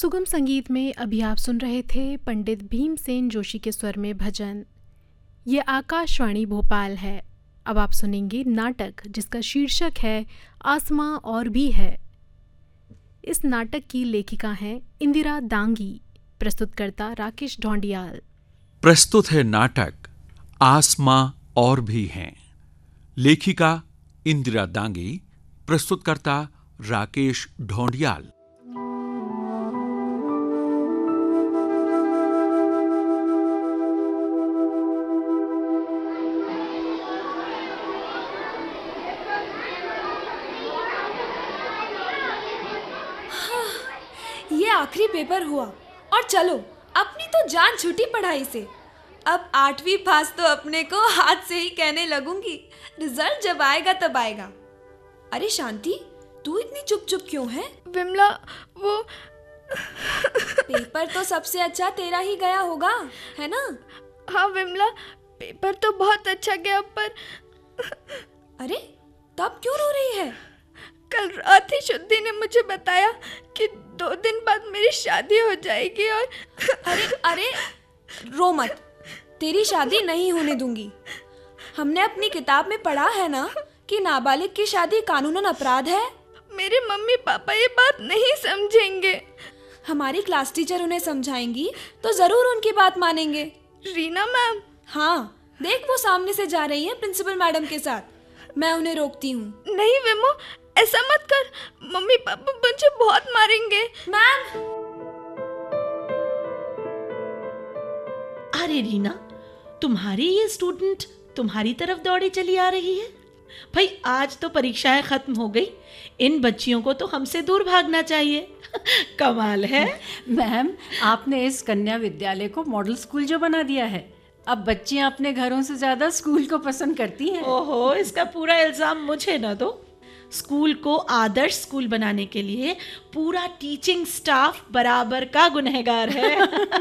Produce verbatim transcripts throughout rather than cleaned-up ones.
सुगम संगीत में अभी आप सुन रहे थे पंडित भीमसेन जोशी के स्वर में भजन। ये आकाशवाणी भोपाल है। अब आप सुनेंगे नाटक जिसका शीर्षक है आसमां और भी है। इस नाटक की लेखिका हैं इंदिरा दांगी, प्रस्तुतकर्ता राकेश ढोंडियाल। प्रस्तुत है नाटक आसमां और भी हैं। लेखिका इंदिरा दांगी, प्रस्तुतकर्ता राकेश ढोंडियाल। ये आखिरी पेपर हुआ और चलो अपनी तो जान छूटी पढ़ाई से। अब आठवीं पास तो अपने को हाथ से ही कहने लगूंगी, रिजल्ट जब आएगा तब आएगा। अरे शांति, तू इतनी चुप चुप क्यों है? विमला, वो पेपर तो सबसे अच्छा तेरा ही गया होगा, है ना? हाँ विमला, पेपर तो बहुत अच्छा गया, पर अरे तब क्यों रो रही है? कल रात ही शुद्धि ने मुझे बताया कि दो दिन बाद मेरी शादी हो जाएगी और अरे अरे रो मत, तेरी शादी नहीं होने दूंगी। हमने अपनी किताब में पढ़ा है ना कि नाबालिग की शादी कानूनन अपराध है। मेरे मम्मी पापा ये बात नहीं समझेंगे। हमारी क्लास टीचर उन्हें समझाएंगी तो जरूर उनकी बात मानेंगे। रीना मैम? हाँ, देख वो सामने से जा रही है प्रिंसिपल मैडम के साथ। मैं उन्हें रोकती हूँ। नहीं विमो, ऐसा मत कर, मम्मी पापा मुझे बहुत मारेंगे। मैम! अरे रीना, तुम्हारी ये स्टूडेंट तुम्हारी तरफ दौड़ी चली आ रही है। भाई आज तो परीक्षाएं खत्म हो गई, इन बच्चियों को तो हमसे दूर भागना चाहिए। कमाल है। मैम, आपने इस कन्या विद्यालय को मॉडल स्कूल जो बना दिया है। अब बच्चियां अपने घरों से ज्यादा स्कूल को पसंद करती हैं। ओहो, इसका पूरा इल्जाम मुझे न दो। स्कूल को आदर्श स्कूल बनाने के लिए पूरा टीचिंग स्टाफ बराबर का गुनहगार है।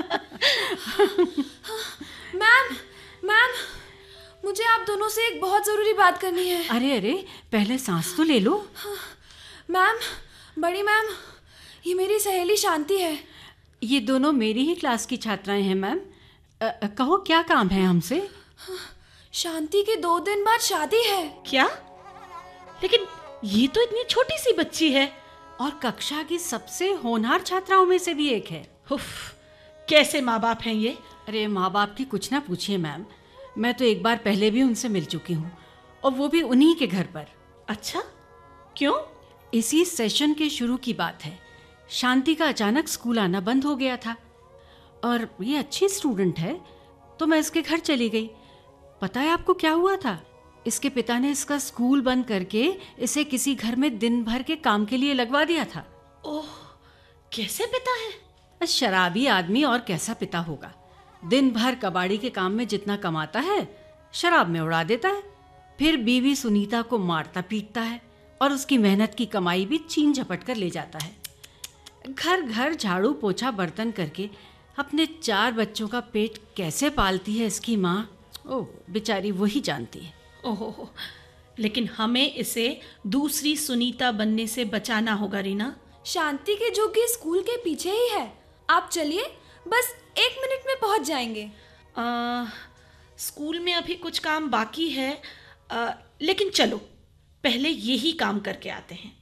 मैम, मैम, मुझे आप दोनों से एक बहुत जरूरी बात करनी है। अरे अरे, पहले सांस तो ले लो। मैम, बड़ी मैम, ये मेरी सहेली शांति है। ये दोनों मेरी ही क्लास की छात्राएं हैं मैम। कहो क्या काम है हमसे? शांति की दो दिन बाद शादी है। क्या? लेकिन ये तो इतनी छोटी सी बच्ची है और कक्षा की सबसे होनहार छात्राओं में से भी एक है। उफ, कैसे माँ बाप हैं ये? अरे माँ बाप की कुछ ना पूछिए मैम, मैं तो एक बार पहले भी उनसे मिल चुकी हूँ, और वो भी उन्हीं के घर पर। अच्छा, क्यों? इसी सेशन के शुरू की बात है। शांति का अचानक स्कूल आना बंद हो गया था और ये अच्छी स्टूडेंट है, तो मैं इसके घर चली गई। पता है आपको क्या हुआ था? इसके पिता ने इसका स्कूल बंद करके इसे किसी घर में दिन भर के काम के लिए लगवा दिया था। ओह, कैसे पिता है? शराबी आदमी, और कैसा पिता होगा। दिन भर कबाड़ी के काम में जितना कमाता है शराब में उड़ा देता है, फिर बीवी सुनीता को मारता पीटता है और उसकी मेहनत की कमाई भी छीन झपट कर ले जाता है। घर घर झाड़ू पोछा बर्तन करके अपने चार बच्चों का पेट कैसे पालती है इसकी माँ, ओह बेचारी वही जानती है। ओहो, लेकिन हमें इसे दूसरी सुनीता बनने से बचाना होगा रीना। शांति की झुग्गी स्कूल के पीछे ही है। आप चलिए, बस एक मिनट में पहुंच जाएंगे। आ, स्कूल में अभी कुछ काम बाकी है, आ, लेकिन चलो पहले यही काम करके आते हैं।